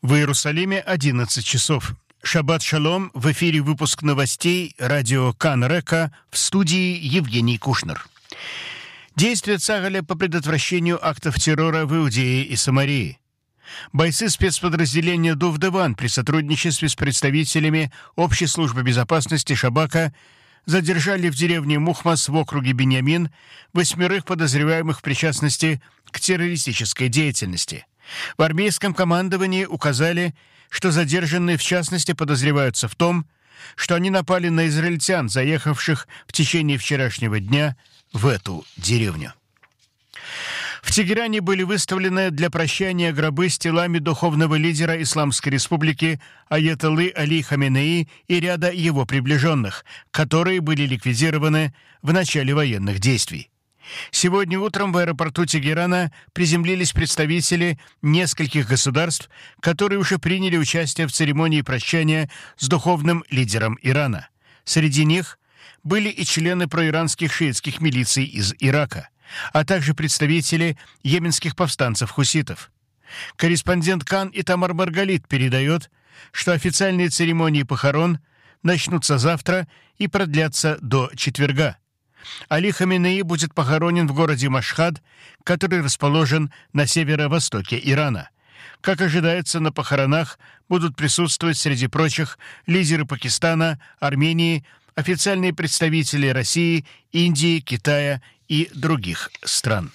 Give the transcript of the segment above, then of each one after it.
В Иерусалиме 11 часов. Шаббат шалом. В эфире выпуск новостей радио Кан Река, в студии Евгений Кушнер. Действия Цагаля по предотвращению актов террора в Иудее и Самарии. Бойцы спецподразделения Дувдеван при сотрудничестве с представителями Общей службы безопасности Шабака задержали в деревне Мухмас в округе Беньямин 8 подозреваемых в причастности к террористической деятельности. В армейском командовании указали, что задержанные в частности подозреваются в том, что они напали на израильтян, заехавших в течение вчерашнего дня в эту деревню. В Тегеране были выставлены для прощания гробы с телами духовного лидера Исламской Республики Аятоллы Али Хаменеи и ряда его приближенных, которые были ликвидированы в начале военных действий. Сегодня утром в аэропорту Тегерана приземлились представители нескольких государств, которые уже приняли участие в церемонии прощания с духовным лидером Ирана. Среди них были и члены проиранских шиитских милиций из Ирака, а также представители йеменских повстанцев-хуситов. Корреспондент Кан Итамар Маргалит передает, что официальные церемонии похорон начнутся завтра и продлятся до четверга. Али Хаменеи будет похоронен в городе Машхад, который расположен на северо-востоке Ирана. Как ожидается, на похоронах будут присутствовать среди прочих лидеры Пакистана, Армении, официальные представители России, Индии, Китая и других стран.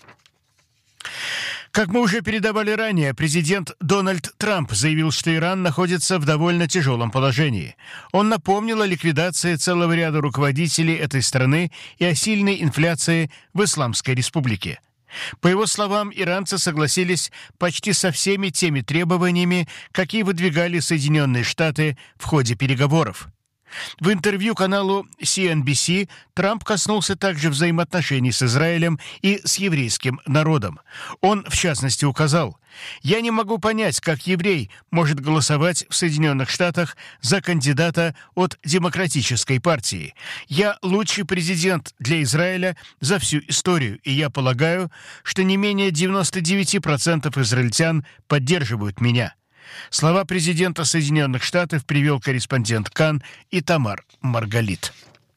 Как мы уже передавали ранее, президент Дональд Трамп заявил, что Иран находится в довольно тяжелом положении. Он напомнил о ликвидации целого ряда руководителей этой страны и о сильной инфляции в Исламской Республике. По его словам, иранцы согласились почти со всеми теми требованиями, какие выдвигали Соединенные Штаты в ходе переговоров. В интервью каналу CNBC Трамп коснулся также взаимоотношений с Израилем и с еврейским народом. Он, в частности, указал: «Я не могу понять, как еврей может голосовать в Соединенных Штатах за кандидата от Демократической партии. Я лучший президент для Израиля за всю историю, и я полагаю, что не менее 99% израильтян поддерживают меня». Слова президента Соединенных Штатов привел корреспондент Кан Итамар Маргалит.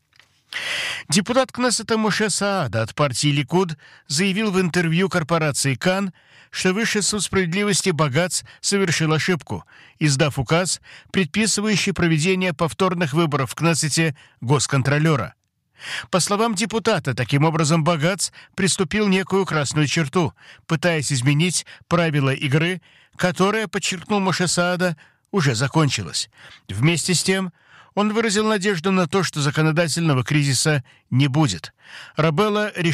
Депутат Кнессета Моше Саада от партии Ликуд заявил в интервью корпорации Кан, что Высший суд справедливости Багац совершил ошибку, издав указ, предписывающий проведение повторных выборов в Кнессете госконтролера. По словам депутата, таким образом Багац приступил некую красную черту, пытаясь изменить правила игры, которая, подчеркнул Моше Саада, уже закончилась. Вместе с тем, он выразил надежду на то, что законодательного кризиса не будет. Рабелла